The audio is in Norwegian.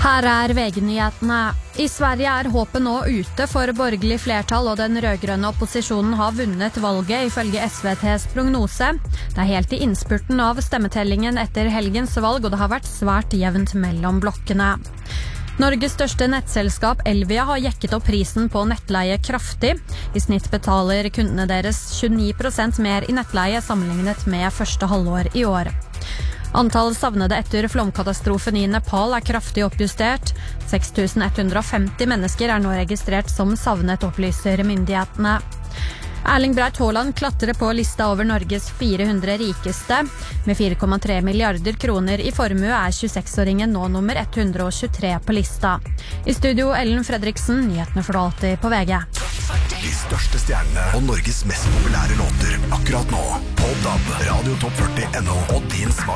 Her VG-nyhetene. I Sverige håpet nå ute for borgerlig flertall, og den rødgrønne opposisjonen har vunnet valget ifølge SVTs prognose. Det helt I innspurten av stemmetellingen etter helgens valg, og det har vært svært jevnt mellom blokkene. Norges største nettselskap Elvia har jekket opp prisen på nettleie kraftig. I snitt betaler kundene deres 29% mer I nettleie sammenlignet med første halvår I år. Antall savnede etter flomkatastrofen I Nepal kraftig oppjustert. 6.150 mennesker nå registrert som savnet, opplyser myndighetene. Erling Braut Haaland klatrer på lista over Norges 400 rikeste. Med 4,3 milliarder kroner I formue 26-åringen nå nummer 123 på lista. I studio Ellen Fredriksen, nyhetene for alltid på VG. De største stjernene og Norges mest populære låter akkurat nå. På DAB, Radio Top 40 NO og din smart.